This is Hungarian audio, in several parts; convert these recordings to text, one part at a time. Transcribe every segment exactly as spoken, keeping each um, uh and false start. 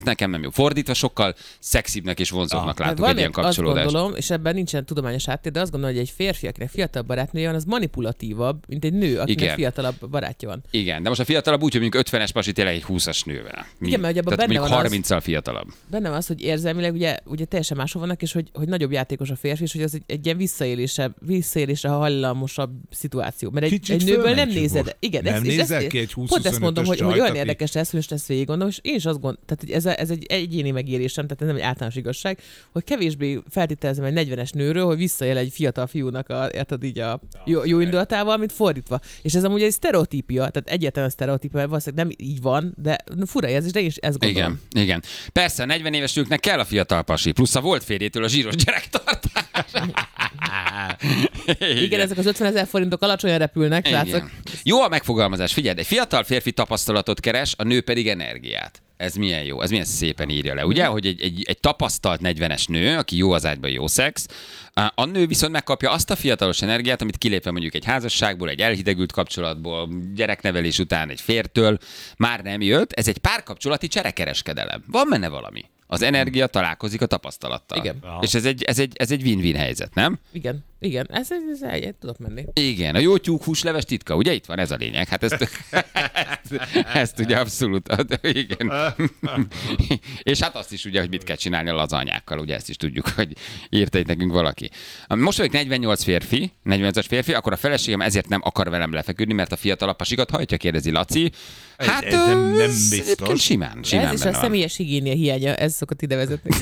nekem nem jó. Fordítva sokkal szexibbnek és vonzóbbnak Ah. látok egy ilyen kapcsolódást. Azt gondolom, és ebben nincsen tudományos háttér, de azt gondolom, hogy egy férfi, akinek fiatalabb barátnője van, az manipulatívabb, mint egy nő, akinek Igen. fiatalabb barátja van. Igen, de most a fiatalabb úgy, hogy mondjuk ötvenes pasi tényleg egy húszas nővel. Mi? Igen, mert ugye abban Tehát benne mondjuk van az- harminccal fiatalabb. Benne van az, hogy érzelmileg ugye, ugye teljesen máshol vannak, és hogy, hogy nagyobb játékos a férfi, és hogy az egy, egy ilyen visszaélésre, visszaélésre hajlamosabb szituáció. Mert egy, Kicsit egy nőből nem fölmegy, nézed. Tibor. Igen, Nem ez, és nézel ezt, ki egy pont ezt mondom, hogy, hogy csajt, olyan aki- érdekes lesz, hogy most ezt végig gondolom, és én is azt gondolom, tehát hogy ez, a, ez egy egyéni megélésem, tehát ez nem egy általános igazság, hogy kevésbé feltételezem egy negyvenes nőről, hogy visszaél egy fiatal fiúnak a, érted, így a jó, jó indulatával, mint fordítva. És ez amúgy egy sztereotípia, tehát egyáltalán sztereotípia, mert valószínűleg nem így van, de fura ez, de én is ezt gondolom. Igen, igen. Persze, a negyven éves nőknek kell a fiatal pasi, plusz a volt férjétől a zsíros gyerektartás. Igen, ezek az ötvenezer forintok alacsonyan repülnek, Igen. látszok. Jó a megfogalmazás. Figyeld, egy fiatal férfi tapasztalatot keres, a nő pedig energiát. Ez milyen jó, ez milyen szépen írja le, ugye? Hogy egy, egy, egy tapasztalt negyvenes nő, aki jó az ágyban, jó szex, a nő viszont megkapja azt a fiatalos energiát, amit kilépve mondjuk egy házasságból, egy elhidegült kapcsolatból, gyereknevelés után egy fértől, már nem jött. Ez egy párkapcsolati cserekereskedelem. Van benne valami. Az energia találkozik a tapasztalattal. Igen. És ez egy, ez, egy, ez egy win-win helyzet, nem? Igen, igen, ez, ez, ez eljött, tudok menni. Igen, a jó tyúkhúsleves titka, ugye itt van ez a lényeg. Hát ezt, ezt, ezt ugye abszolút, igen. És hát azt is ugye, hogy mit kell csinálni a lazanyákkal, ugye ezt is tudjuk, hogy írta itt nekünk valaki. Most vagyok negyvennyolc férfi, negyvennyolcas férfi, akkor a feleségem ezért nem akar velem lefeküdni, mert a fiatalabb pasikat hajtja, kérdezi Laci. Hát ez nem- nem ez biztos. egyébként simán, simán Ez is a benne van. személyes higiénia hiánya, ez szokott ide vezetni.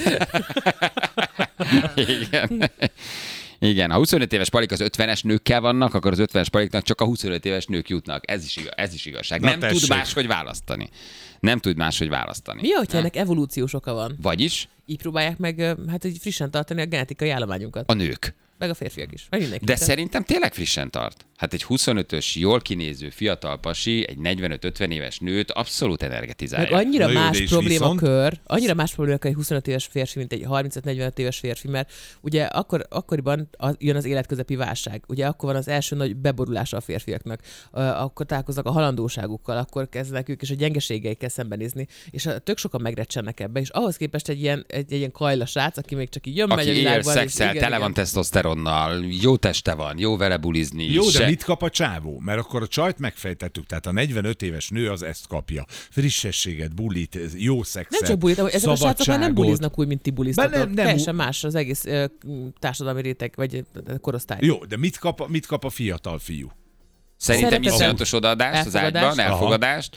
Igen. Igen, ha huszonöt éves palik az ötvenes nőkkel vannak, akkor az ötvenes paliknak csak a huszonöt éves nők jutnak. Ez is, igaz, ez is igazság. Na Nem tessék. tud máshogy választani. Nem tud máshogy választani. Mi, hogyha ennek evolúciós oka van? Vagyis Így próbálják meg ö, hát így frissen tartani a genetikai állományunkat. a nők. Meg a férfiak is. Meg mindenki. De Tehát- szerintem tényleg frissen tart. Hát egy huszonötös, jól kinéző fiatal pasi, egy negyvenöt-ötven éves nőt abszolút energetizálja. Meg annyira Na jó, más de és problémakör, annyira más problémakör egy huszonöt éves férfi, mint egy harmincöt-negyvenöt éves férfi, mert ugye akkor, akkoriban az, jön az életközepi válság. Ugye akkor van az első nagy beborulása a férfiaknak. Ö, Akkor találkoznak a halandóságukkal, akkor kezdenek ők is a gyengeségeikkel szembenézni, és a, tök sokan megrecsennek ebbe, és ahhoz képest egy ilyen, egy, egy ilyen kajla srác, aki még csak így jön, megy a Aki él, világban. és szexel, igen, tele igen. van tesztoszteronnal, jó teste van, jó vele bulizni. Jó, de se- mit kap a csávó? Mert akkor a csajt megfejtettük, tehát a negyvenöt éves nő az ezt kapja. Frissességet, bulit, jó szexet, Nem csak bulit, ezek a srácok már nem szabadságot. buliznak úgy, mint ti buliztatok. Nem, nem, nem, Teljesen más az egész ö, társadalmi réteg, vagy ö, korosztály. Jó, de mit kap, a- mit kap a fiatal fiú? Szerintem Szeretetet, iszonyatos odaadást az elfogadást. ágyban, elfogadást,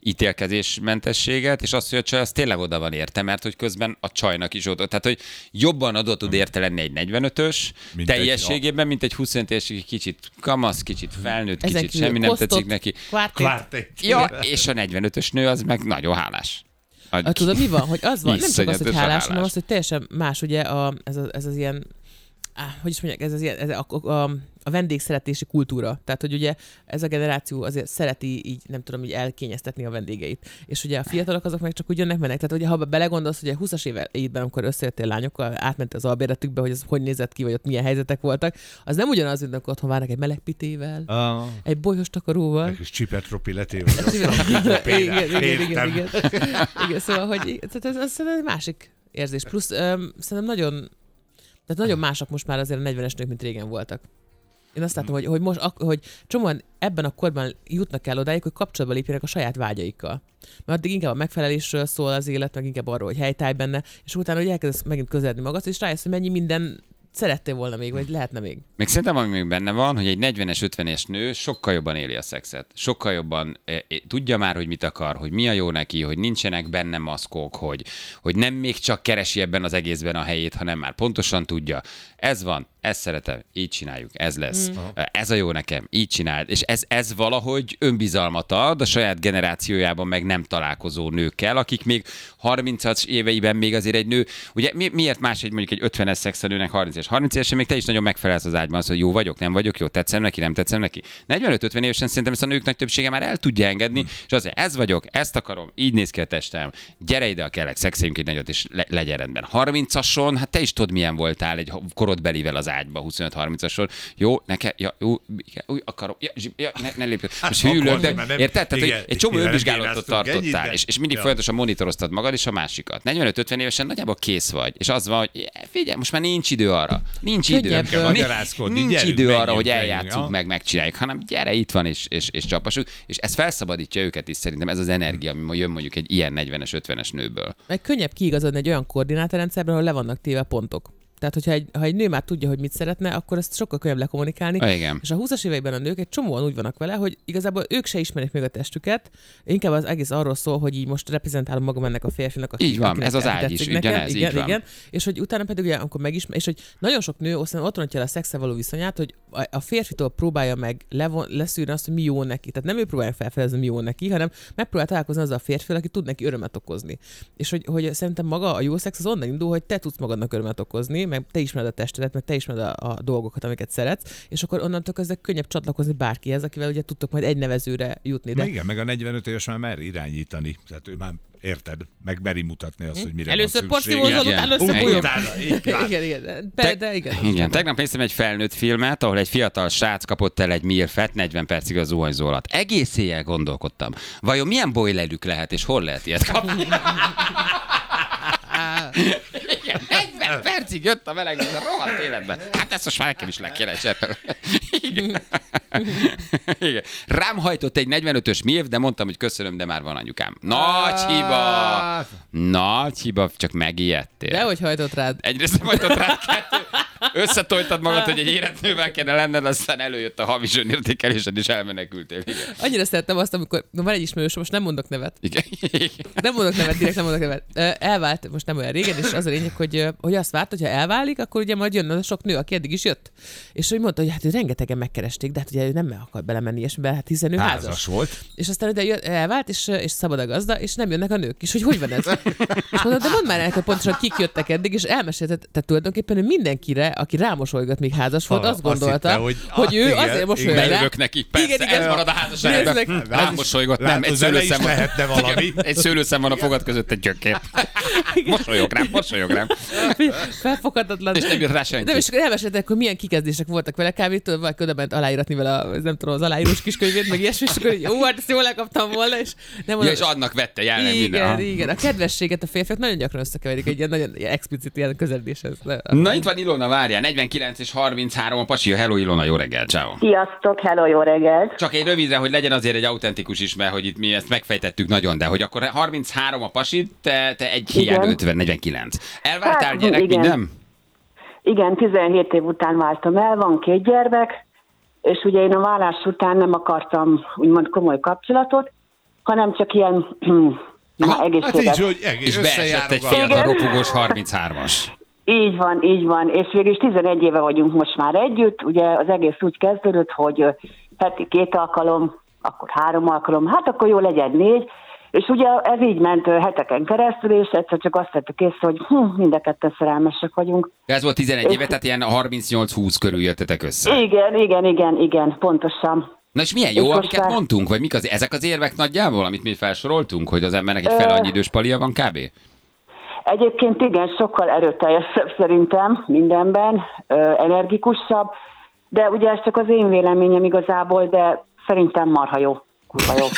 ítélkezésmentességet, és azt, hogy a csaj az tényleg oda van érte, mert hogy közben a csajnak is oda. Tehát, hogy jobban adott tud érte lenni egy negyvenötös Mint egy- teljességében, mint egy huszonöt éves, aki kicsit kamasz, kicsit felnőtt, Ezen kicsit kívül semmi nem kosztot, tetszik neki. kvártét. Kvártét. Ja, és a negyvenötös nő az meg nagyon hálás. A- A, tudod, mi van? Hogy az van, nem csak az, hogy Iszonyatosan hálás, hálás. hanem az, hogy teljesen más, ugye, a, ez, a, ez az ilyen, á, hogy is mondják, ez az ilyen, ez a, a, a vendégszeretési kultúra. Tehát, hogy ugye ez a generáció azért szereti így, nem tudom, így elkényeztetni a vendégeit. És ugye a fiatalok azok meg csak úgy jönnek, mennek. Tehát, ugye, ha belegondolsz, hogy a húszas évben, amikor összejöttél lányokkal, átment az albérletükbe, hogy ez hogy nézett ki, vagy ott milyen helyzetek voltak, az nem ugyanaz, mint amikor otthon várnak egy melegpitével, Ah, egy bolyos takaróval. egy kis csipetropi letéve. igen, igen, igen, igen, Értem. igen. Igen, szóval, hogy tehát ez, ez szerintem egy másik érzés. Plusz um, szerintem nagyon, tehát nagyon másak most már azért a negyvenes nők, mint régen voltak. Én azt látom, hogy, hogy most, ak- hogy csomóan ebben a korban jutnak el odáig, hogy kapcsolatba lépjenek a saját vágyaikkal. Mert addig inkább a megfelelésről szól az élet, meg inkább arról, hogy helytállj benne, és utána, hogy elkezdesz megint közeledni magad, és rájössz, hogy mennyi minden szerettél volna még, vagy lehetne még. Még szerintem, ami még benne van, hogy egy negyvenes, ötvenes nő sokkal jobban éli a szexet. Sokkal jobban e, e, tudja már, hogy mit akar, hogy mi a jó neki, hogy nincsenek benne maszkok, hogy, hogy nem még csak keresi ebben az egészben a helyét, hanem már pontosan tudja. Ez van, ezt szeretem, így csináljuk, ez lesz. Mm. Ez a jó nekem, így csináld. És ez, ez valahogy önbizalmat ad a saját generációjában meg nem találkozó nőkkel, akik még harmincas éveiben még azért egy nő, ugye mi, miért más egy mondjuk egy ötvenes szexelőnek harminc és harminc évesen még te is nagyon megfelelsz az ágyban, az, hogy jó vagyok, nem vagyok, jó, tetszem neki, nem tetszem neki. negyvenöt-ötven évesen szerintem ezt a nők nagy többsége már el tudja engedni, mm. és azért ez vagyok, ezt akarom, így néz ki a testem, gyere ide a kellek, szexeljünk egy nagyot, és le, legyen rendben. harmincason, hát te is tudod, milyen voltál egy korodbelivel az ágyba huszonöt-harmincason. Jó, nekem, ja, jó, úgy akarom, ja, ja, ne, ne lépj. Most hűlök, de érted? Tehát, hogy egy csomó önvizsgálatot tartottál, és, és mindig folyamatosan monitoroztad magad és a másikat. negyvenöt-ötven évesen nagyjából kész vagy, és az van, hogy figyelj, most már nincs idő arra. Nincs idő. Nincs idő arra, hogy eljátszunk meg, megcsináljuk, hanem gyere, itt van, és, és, és csapassuk. És ez felszabadítja őket is szerintem, ez az energia, ami jön mondjuk egy ilyen negyvenes, ötvenes nőből. Meg könnyebb kiigazodni egy olyan koordinátorrendszerben, ahol le vannak téve pontok. Tehát, hogyha egy, ha egy nő már tudja, hogy mit szeretne, akkor ezt sokkal könnyebb lekommunikálni. Ha, igen. És a húszas években a nők egy csomóan úgy vannak vele, hogy igazából ők se ismerik még a testüket. Inkább az egész arról szól, hogy így most reprezentálom magam ennek a férfinak, aki, így van, ez az ágy is, nekem. ugyanez, igen, így van. igen. És hogy utána pedig ugye, amikor megismer, és hogy nagyon sok nő aztán ott rontja el a szexel való viszonyát, hogy a férfitől próbálja meg levon, leszűrni azt, hogy mi jó neki. Tehát nem ő próbálja felfedezni, mi jó neki, hanem megpróbál találkozni azzal a férfivel, aki tud neki örömet okozni. És hogy, hogy szerintem maga a jó szex az onnan indul, hogy te tudsz magadnak örömet okozni, meg te ismered a testedet, meg te ismered a, a dolgokat, amiket szeretsz, és akkor onnantól kezdve könnyebb csatlakozni bárkihez, akivel ugye tudtok majd egy nevezőre jutni. De... Na igen, meg a negyvenöt éves már mer irányítani. Tehát ő már érted, meg meri mutatni azt, hogy mire először van szükség. porszívózol, utána összebújom. Igen, igen. Te, de igen. Igen, tegnap néztem egy felnőtt filmet, ahol egy fiatal srác kapott el egy milfet negyven percig a zuhanyzó alatt. Egész éjjel gondolkodtam. Vajon milyen boilerük lehet, és hol lehet ilyet kapni? Igen, negyven percig jött a meleg, ez a rohadt életben. Hát ezt most már nekem is le kéne cserélni. Igen. Igen. Rám hajtott egy negyvenötös milf, de mondtam, hogy köszönöm, de már van anyukám. Nagy hiba! Nagy hiba, csak megijedtél. Dehogy hajtott rád. Egyrészt nem hajtott rád, kettő. Összetoltad magad, hogy egy életnővel kéne lenned, aztán előjött a hamis önértékelésed, és elmenekültél. Igen. Annyira szerettem azt, amikor van egy ismerősöm, most nem mondok nevet. Igen. Nem mondok nevet, direkt nem mondok nevet. Elvált most nem olyan régen, és az a lényeg, hogy, hogy azt várt, hogy ha elválik, akkor ugye majd jön az a sok nő, aki eddig is jött. És hogy mondta, hogy hát ő rengetegen megkeresték, de hát ugye ő nem akar belemenni ilyesmibe, hát hiszen ő házas. házas volt. És aztán ugye elvált, és, és szabad a gazda, és nem jönnek a nők is, hogy hogy van ez. És mondom, de mondd már el, hogy pontosan kik jöttek eddig, és elmesélte, tehát tulajdonképpen ő mindenkire, aki rámosolygott, még házas volt, Ha, azt gondolta, azt hitte, hogy, hogy ő igen, azért mosolyog rá. Bejövök neki, persze, Igen, igen. ez marad a házasságban. Rámosolygott, nem, egy szőlőszem van. lehetne valami. Egy szőlőszem van a fogad között, egy gyökér. Mosolyog rám, mosolyog rám. Felfoghatatlan. És nem jött rá senki. Nem, és akkor elmeséltek, hogy milyen kikezdések voltak vele, kb. Tudod, vagy ködöbent aláíratni vele a, nem tudom, az aláírós kiskönyvét, meg ilyesmi, és akkor jó, hát ezt jól lekaptam volna, és nem Ja, és adnak vette jelen igen, minden. igen, a kedvességet a férfiak nagyon gyakran összekeverik egy ilyen nagyon explicit ilyen közeledéshez. Na itt van Ilona, várjál, negyvenkilenc és harminchárom a pasi, hello Ilona, jó reggel, ciao. Sziasztok, hello, jó reggelt! Csak egy rövidre, hogy legyen azért egy autentikus is, mert hogy itt mi ezt megfejtettük nagyon, de hogy akkor harminchárom a pasi, te, te egy hiány ötven, negyvenkilenc. Elváltál Hát, gyerek, igen. minden? Igen, tizenhét év után váltam el, van két gyermek, és ugye én a vállás után nem akartam úgymond komoly kapcsolatot, hanem csak ilyen na, Hát egészséges. így, hogy egész És beesett egy fiatal ropogós harminchármas. Így van, így van, és végül tizenegy éve vagyunk most már együtt, ugye az egész úgy kezdődött, hogy ö, heti két alkalom, akkor három alkalom, hát akkor jó legyen négy, és ugye ez így ment ö, heteken keresztül, és egyszer csak azt vettük észre, hogy hm, mind a ketten szerelmesek vagyunk. Ez volt tizenegy éve, tehát ilyen harmincnyolc-húsz körül jöttetek össze. Igen, igen, igen, igen, pontosan. Na és milyen jó, És most amiket már- mondtunk, vagy mik az, ezek az érvek nagyjából, amit mi felsoroltunk, hogy az embernek egy fel annyi idős palia van kb? Egyébként igen, sokkal erőteljesebb szerintem mindenben, ö, energikusabb, de ugye ez csak az én véleményem igazából, de szerintem marha jó, kurva jó.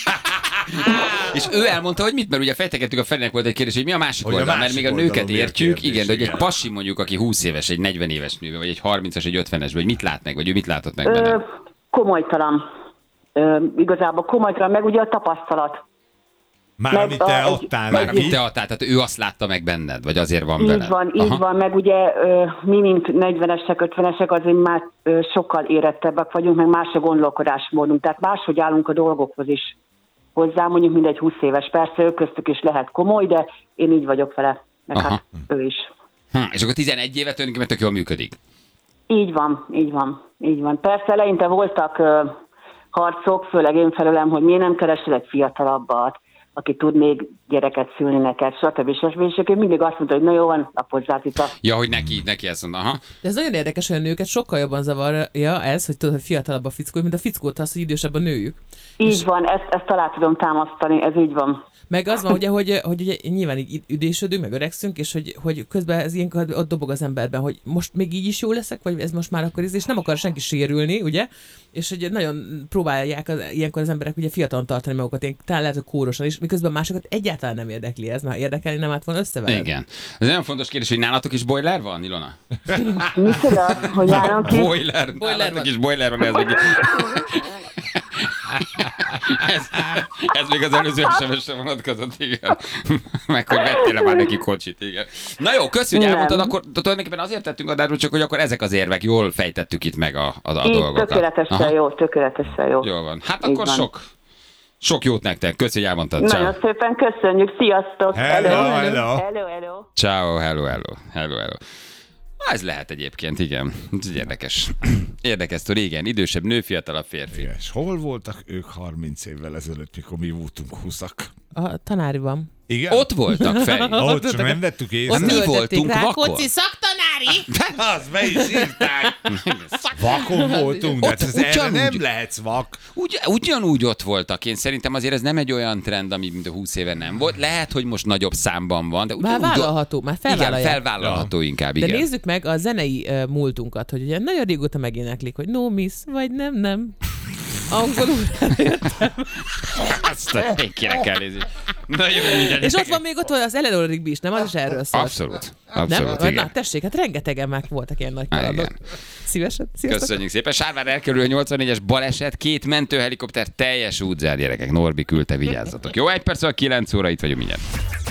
És ő elmondta, hogy mit, mert ugye fejtegettük, a Ferinek volt egy kérdés, hogy mi a másik Hogy a oldal, mert másik még a oldalon nőket mi a értjük, kérdés, igen, de hogy egy igen. pasi mondjuk, aki húsz éves, egy negyven éves nő, vagy egy harmincas, egy ötvenes, vagy mit lát meg, vagy ő mit látott meg Ö, benne? komolytalan. Ö, igazából komolytalan, meg ugye a tapasztalat. Már Meg amit te a- adtál Már neki. mit te adtál, tehát ő azt látta meg benned, vagy azért van Így veled? van, így Aha. van, meg ugye ö, mi, mint negyvenesek, ötvenesek, azért már ö, sokkal érettebbek vagyunk, meg más a gondolkodásmódunk, tehát máshogy állunk a dolgokhoz is hozzá, mondjuk mindegy húsz éves, persze ő köztük is lehet komoly, de én így vagyok vele, meg Aha. hát ő is. Hm, és akkor tizenegy évet tulajdonképpen tök jól működik. Így van, így van, így van. Persze eleinte voltak ö, harcok, főleg én felőlem, hogy miért nem keresel egy fiatalabbat, aki tud még gyereket szülni neked, stb. stb. És ő mindig azt mondta, hogy na jó van, lapozzát itt a... Ja, hogy neki, neki ezt mondta, aha. De ez nagyon érdekes, hogy a nőket sokkal jobban zavarja ez, hogy tudod, hogy fiatalabb a fickó, mint a fickót az, hogy idősebb a nőjük. Így van, ezt, ezt alá tudom támasztani, ez így van. Meg az van, ugye, hogy, hogy ugye, nyilván így üdésödünk, meg öregszünk, és hogy, hogy közben ez ilyenkor ott dobog az emberben, hogy most még így is jó leszek, vagy ez most már akkor ez, és nem akar senki sérülni, ugye? És hogy nagyon próbálják az, ilyenkor az emberek ugye fiatalon tartani magukat, én talán lehet, hogy kórosan is, miközben másokat egyáltalán nem érdekli ez, mert érdekelni nem át volna összeveled. Igen. Ez nagyon fontos kérdés, hogy nálatok is boiler van, Ilona? Micsoda, hogy nálunk is? Boiler, Boiler nálatok van. is boiler van, ez még... ez, ez még az előző es em es-re vonatkozott, igen. Meg hogy vettél már neki kocsit, igen. Na jó, köszi, hogy Nem. elmondtad, akkor tulajdonképpen azért tettünk adásról, csak hogy akkor ezek az érvek, jól fejtettük itt meg a, a, a Így, dolgokat. tökéletesen Aha. jó, tökéletesen jó. Jól van. Hát Így akkor van. sok, sok jót nektek. Köszi, hogy elmondtad. Nagyon Ciao. szépen köszönjük, sziasztok! Hello, hello. Hello, hello. Ciao, hello, hello, hello, hello. Ez lehet egyébként, igen. Ez érdekes. Érdekes sztori, igen. Idősebb nő, fiatalabb férfi. Igen, és hol voltak ők harminc évvel ezelőtt, mikor mi voltunk húszak? A tanáriban. Igen? Ott voltak, Feri. Ott csak nem vettük Ott észre. mi töltötték voltunk rá, vakon? Koci szaktanári! Az be is írták. Vakon voltunk, de Ott hát ez erre ugyanúgy- nem lehetsz vak. Ugy, ugyanúgy ott voltak. Én szerintem azért ez nem egy olyan trend, ami mint a húsz éve nem volt. Lehet, hogy most nagyobb számban van, de Már ugyanúgy... vállalható, már Igen, felvállalják. felvállalható inkább, De igen. nézzük meg a zenei uh, múltunkat, hogy ugye nagyon régóta megéneklik, hogy no miss, vagy nem, nem. Angolul elértem. Azt a kéne kell nézni. Na jó, mindjárt. És ott van még ott van az Eleanor Rigby is, nem? Az is erről szól. Abszolút. Nem? Abszolút, Na, igen. tessék, hát rengetegen meg voltak ilyen nagy Há, kalandok. igen. Szívesen? Sziasztok. Köszönjük szépen. Sárvár elkerül a nyolcvannégyes baleset, két mentőhelikopter, teljes útzár, gyerekek. Norbi küldte, vigyázzatok. Jó, egy perc, a kilenc óra, itt vagyunk mindjárt.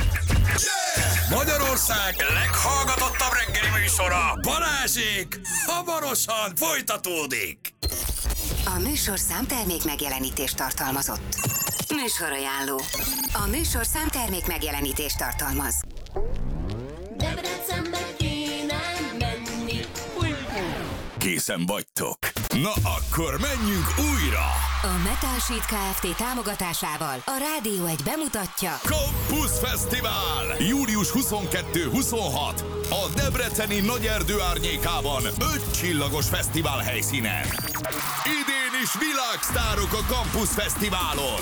Magyarország leghallgatottabb reggeli műsora, Balázsék, hamarosan folytatódik. A műsor számtermék megjelenítést tartalmazott. Műsorajánló. A műsor számtermék megjelenítést tartalmaz. Debrecenbe kéne menni. Készen vagytok? Na akkor menjünk újra! A Metal Sheet Kft. Támogatásával a Rádió egy bemutatja Campus Fesztivál! július huszonkettő-huszonhat a Debreceni Nagyerdő árnyékában öt csillagos fesztivál helyszínen. Idén is világsztárok a Campus Fesztiválon.